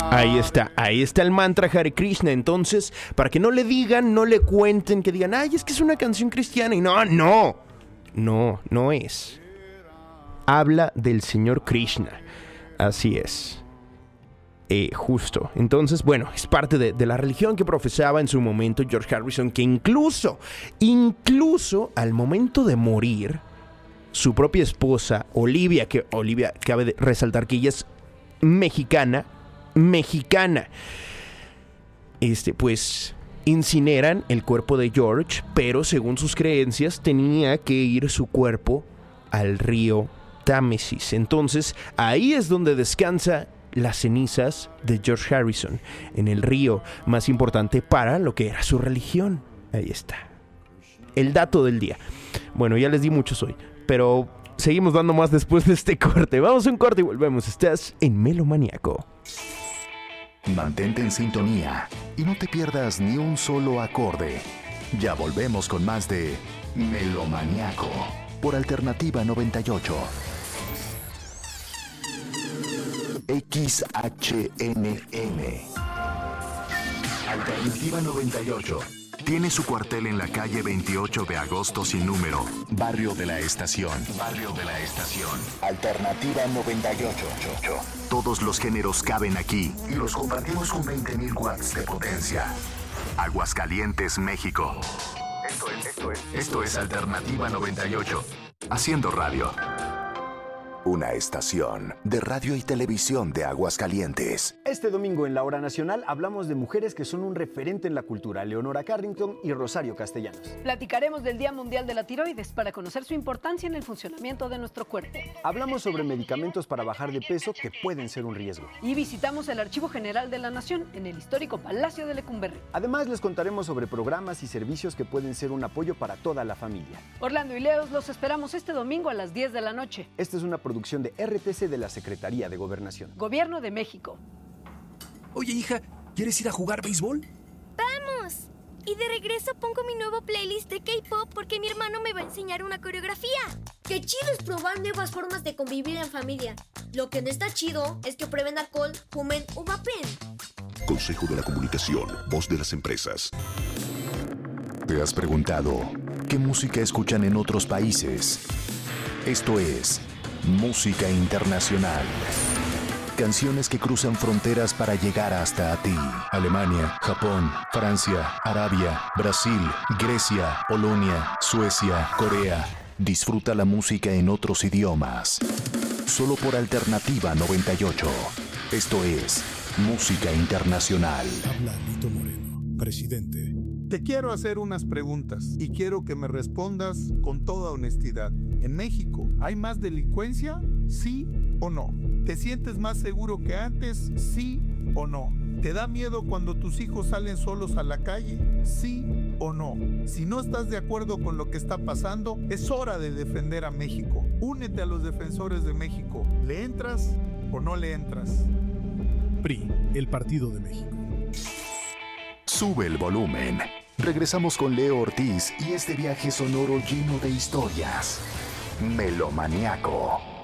Ahí está el mantra Hare Krishna. Entonces, para que no le digan, no le cuenten, que digan, ay, es que es una canción cristiana. Y no es. Habla del Señor Krishna. Así es. Justo. Entonces, bueno, es parte de la religión que profesaba en su momento George Harrison, que incluso al momento de morir, su propia esposa, Olivia, cabe de resaltar que ella es mexicana, pues incineran el cuerpo de George, pero según sus creencias tenía que ir su cuerpo al río Támesis. Entonces, ahí es donde descansa las cenizas de George Harrison, en el río más importante para lo que era su religión. Ahí está. El dato del día. Bueno, ya les di muchos hoy, pero seguimos dando más después de este corte. Vamos a un corte y volvemos. Estás en Melomaniaco. Mantente en sintonía y no te pierdas ni un solo acorde. Ya volvemos con más de Melomaniaco por Alternativa 98. XHNN Alternativa 98 tiene su cuartel en la calle 28 de agosto sin número, Barrio de la Estación. Alternativa 98. Todos los géneros caben aquí y los compartimos con 20,000 watts de potencia. Aguascalientes, México. Esto es Alternativa 98. Haciendo radio. Una estación de radio y televisión de Aguascalientes. Este domingo en la Hora Nacional hablamos de mujeres que son un referente en la cultura, Leonora Carrington y Rosario Castellanos. Platicaremos del Día Mundial de la Tiroides para conocer su importancia en el funcionamiento de nuestro cuerpo. Hablamos sobre medicamentos para bajar de peso que pueden ser un riesgo. Y visitamos el Archivo General de la Nación en el histórico Palacio de Lecumberri. Además, les contaremos sobre programas y servicios que pueden ser un apoyo para toda la familia. Orlando y Leos los esperamos este domingo a las 10 de la noche. Esta es una producción de RTC de la Secretaría de Gobernación. Gobierno de México. Oye, hija, ¿quieres ir a jugar béisbol? ¡Vamos! Y de regreso pongo mi nuevo playlist de K-pop porque mi hermano me va a enseñar una coreografía. Qué chido es probar nuevas formas de convivir en familia. Lo que no está chido es que prueben alcohol, fumen o vapen. Consejo de la Comunicación, voz de las empresas. ¿Te has preguntado qué música escuchan en otros países? Esto es Música Internacional. Canciones que cruzan fronteras para llegar hasta ti. Alemania, Japón, Francia, Arabia, Brasil, Grecia, Polonia, Suecia, Corea. Disfruta la música en otros idiomas. Solo por Alternativa 98. Esto es Música Internacional. Habla Lito Moreno, presidente. Te quiero hacer unas preguntas y quiero que me respondas con toda honestidad. ¿En México hay más delincuencia? ¿Sí o no? ¿Te sientes más seguro que antes? ¿Sí o no? ¿Te da miedo cuando tus hijos salen solos a la calle? ¿Sí o no? Si no estás de acuerdo con lo que está pasando, es hora de defender a México. Únete a los defensores de México. ¿Le entras o no le entras? PRI, el Partido de México. Sube el volumen. Regresamos con Leo Ortiz y este viaje sonoro lleno de historias. Melomaniaco.